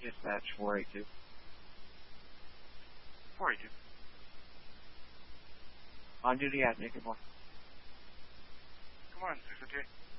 Dispatch 482. 482. On duty at Naked More. Come on, 658.